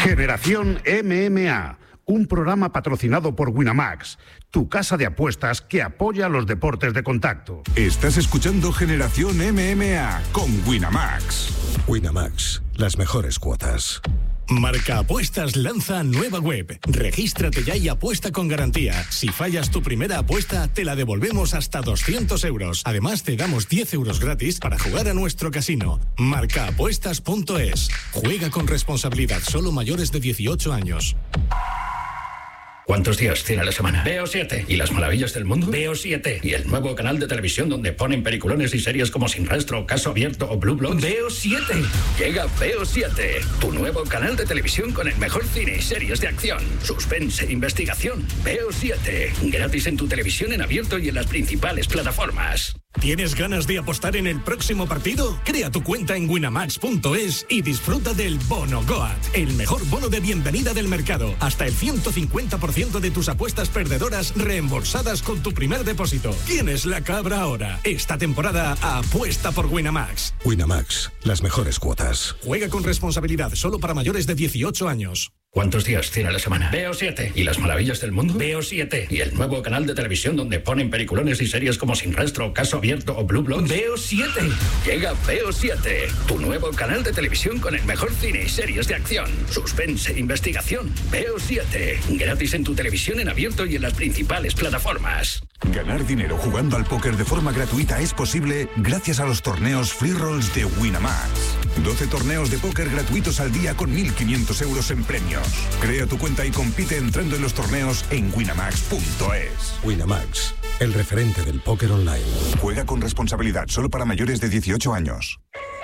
Generación MMA, un programa patrocinado por Winamax, tu casa de apuestas que apoya los deportes de contacto. Estás escuchando Generación MMA con Winamax. Winamax, las mejores cuotas. Marca Apuestas lanza nueva web. Regístrate ya y apuesta con garantía. Si fallas tu primera apuesta, te la devolvemos hasta 200 euros. Además, te damos 10 euros gratis para jugar a nuestro casino. Marcaapuestas.es. Juega con responsabilidad. Solo mayores de 18 años. ¿Cuántos días tiene la semana? Veo 7. ¿Y las maravillas del mundo? Veo 7. ¿Y el nuevo canal de televisión donde ponen peliculones y series como Sin Rastro, Caso Abierto o Blue Bloods? Veo 7. Llega Veo 7, tu nuevo canal de televisión con el mejor cine y series de acción, suspense e investigación. Veo 7. Gratis en tu televisión en abierto y en las principales plataformas. ¿Tienes ganas de apostar en el próximo partido? Crea tu cuenta en winamax.es y disfruta del Bono Goat, el mejor bono de bienvenida del mercado. Hasta el 150% de tus apuestas perdedoras reembolsadas con tu primer depósito. Tienes la cabra ahora. Esta temporada apuesta por Winamax. Winamax, las mejores cuotas. Juega con responsabilidad, solo para mayores de 18 años. ¿Cuántos días tiene la semana? Veo 7. ¿Y las maravillas del mundo? Veo 7. ¿Y el nuevo canal de televisión donde ponen peliculones y series como Sin Rastro, Caso Abierto o Blue Bloods? Veo 7. Llega Veo 7, tu nuevo canal de televisión con el mejor cine y series de acción, suspense e investigación. Veo 7. Gratis en tu televisión en abierto y en las principales plataformas. Ganar dinero jugando al póker de forma gratuita es posible gracias a los torneos Free Rolls de Winamax. 12 torneos de póker gratuitos al día con 1.500 euros en premios. Crea tu cuenta y compite entrando en los torneos en winamax.es. Winamax, el referente del póker online. Juega con responsabilidad, solo para mayores de 18 años.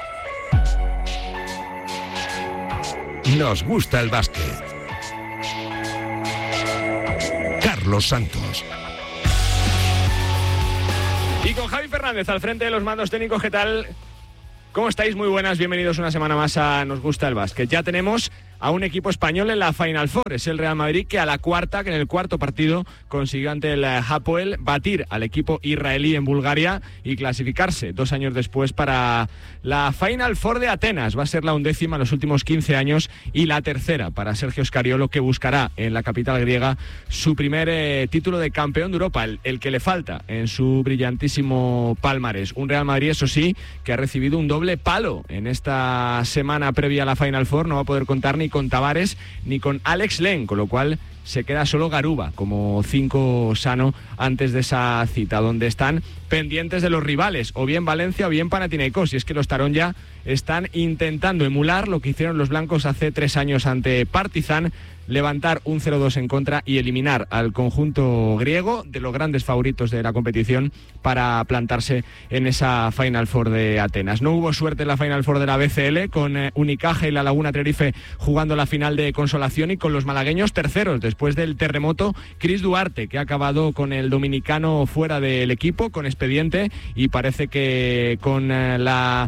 Nos gusta el básquet. Carlos Santos. Y con Javi Fernández al frente de los mandos técnicos, ¿qué tal? ¿Cómo estáis? Muy buenas, bienvenidos una semana más a Nos gusta el básquet. Ya tenemos a un equipo español en la Final Four, es el Real Madrid, que en el cuarto partido consiguió ante el Hapoel batir al equipo israelí en Bulgaria y clasificarse 2 años después para la Final Four de Atenas. Va a ser la 11ª en los últimos 15 años y la tercera para Sergio Scariolo, que buscará en la capital griega su primer título de campeón de Europa, el que le falta en su brillantísimo palmarés. Un Real Madrid, eso sí, que ha recibido un doble palo en esta semana previa a la Final Four. No va a poder contar ni con Tavares ni con Alex Len, con lo cual se queda solo Garuba como 5 sano antes de esa cita, donde están pendientes de los rivales, o bien Valencia o bien Panathinaikos, y es que los Taronja están intentando emular lo que hicieron los blancos hace 3 años ante Partizan, levantar un 0-2 en contra y eliminar al conjunto griego, de los grandes favoritos de la competición, para plantarse en esa Final Four de Atenas. No hubo suerte en la Final Four de la BCL, con Unicaja y la Laguna Tenerife jugando la final de consolación, y con los malagueños terceros después del terremoto. Chris Duarte, que ha acabado con el dominicano fuera del equipo, con expediente, y parece que con la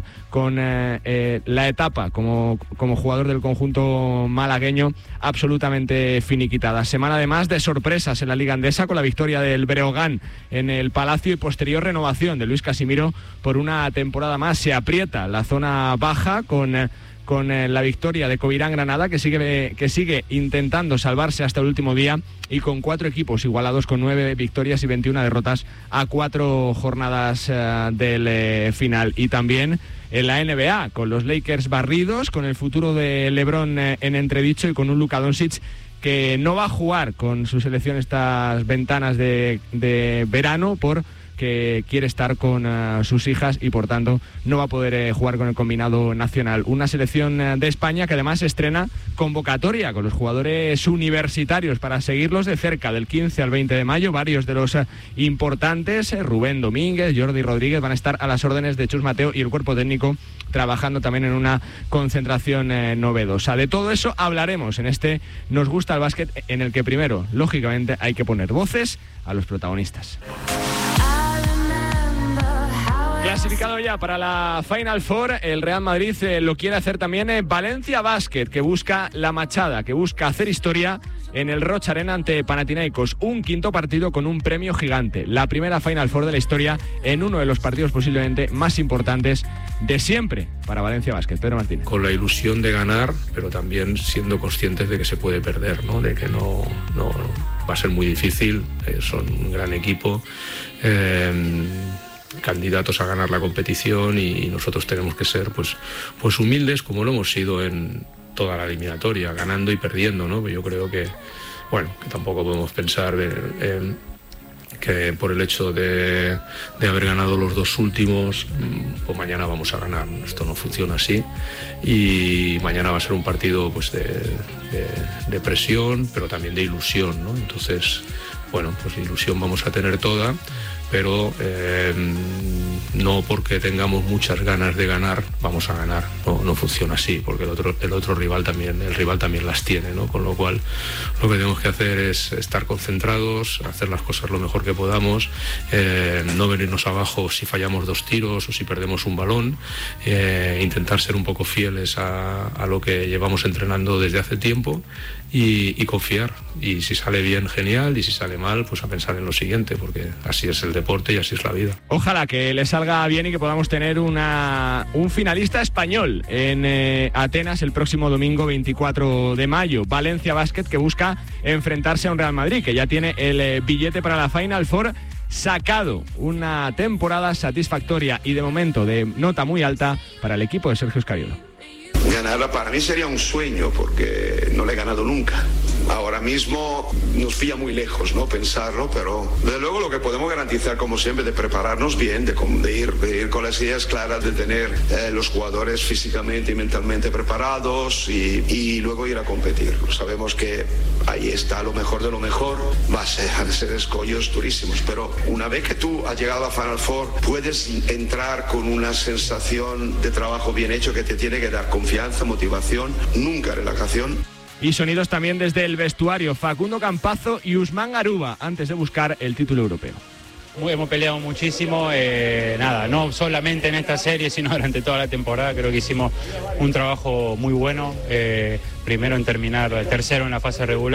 etapa como jugador del conjunto malagueño absolutamente finiquitada. Semana además de sorpresas en la Liga Andesa, con la victoria del Breogán en el Palacio y posterior renovación de Luis Casimiro por una temporada más. Se aprieta la zona baja con la victoria de Covirán Granada, que sigue intentando salvarse hasta el último día, y con 4 equipos igualados con 9 victorias y 21 derrotas a 4 jornadas del final. Y también en la NBA, con los Lakers barridos, con el futuro de LeBron en entredicho, y con un Luka Doncic que no va a jugar con su selección estas ventanas de verano porque quiere estar con sus hijas y por tanto no va a poder jugar con el combinado nacional. Una selección de España que además estrena convocatoria con los jugadores universitarios para seguirlos de cerca del 15 al 20 de mayo. Varios de los importantes, Rubén Domínguez, Jordi Rodríguez, van a estar a las órdenes de Chus Mateo y el cuerpo técnico trabajando también en una concentración novedosa. De todo eso hablaremos en este Nos gusta el básquet, en el que primero, lógicamente, hay que poner voces a los protagonistas. Clasificado ya para la Final Four, el Real Madrid lo quiere hacer también Valencia Basket, que busca la machada, que busca hacer historia en el Roig Arena ante Panathinaikos. Un quinto partido con un premio gigante. La primera Final Four de la historia en uno de los partidos posiblemente más importantes de siempre para Valencia Basket. Pedro Martínez. Con la ilusión de ganar, pero también siendo conscientes de que se puede perder, ¿no? De que no va a ser muy difícil. Son un gran equipo, candidatos a ganar la competición, y nosotros tenemos que ser pues humildes, como lo hemos sido en toda la eliminatoria, ganando y perdiendo, ¿no? Yo creo que tampoco podemos pensar que por el hecho de haber ganado los dos últimos, pues mañana vamos a ganar. Esto no funciona así, y mañana va a ser un partido pues de presión, pero también de ilusión, ¿no? Entonces, pues ilusión vamos a tener toda, pero no porque tengamos muchas ganas de ganar vamos a ganar. No funciona así, porque el otro rival también las tiene, ¿no? Con lo cual lo que tenemos que hacer es estar concentrados, hacer las cosas lo mejor que podamos, no venirnos abajo si fallamos 2 tiros o si perdemos un balón, intentar ser un poco fieles a lo que llevamos entrenando desde hace tiempo, y confiar. Y si sale bien, genial, y si sale mal, pues a pensar en lo siguiente, porque así es el deporte y así es la vida. Ojalá que le salga bien y que podamos tener un finalista español en Atenas el próximo domingo 24 de mayo. Valencia Basket, que busca enfrentarse a un Real Madrid que ya tiene el billete para la Final Four sacado. Una temporada satisfactoria y de momento de nota muy alta para el equipo de Sergio Scariolo. Ganarla para mí sería un sueño, porque no le he ganado nunca. Ahora mismo nos pilla muy lejos, ¿no?, pensarlo, pero desde luego lo que podemos garantizar, como siempre, de prepararnos bien, de ir con las ideas claras, de tener los jugadores físicamente y mentalmente preparados, y luego ir a competir. Sabemos que ahí está lo mejor de lo mejor, van a ser escollos durísimos, pero una vez que tú has llegado a Final Four, puedes entrar con una sensación de trabajo bien hecho que te tiene que dar confianza, motivación, nunca relajación. Y sonidos también desde el vestuario. Facundo Campazzo y Usman Garuba antes de buscar el título europeo. Hemos peleado muchísimo, no solamente en esta serie, sino durante toda la temporada. Creo que hicimos un trabajo muy bueno, primero en terminar tercero en la fase regular.